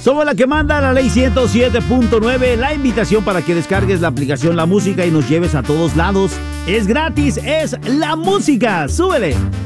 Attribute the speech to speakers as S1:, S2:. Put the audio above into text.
S1: Somos la que manda, la ley 107.9. La invitación para que descargues la aplicación La Música y nos lleves a todos lados. Es gratis, es La Música. ¡Súbele!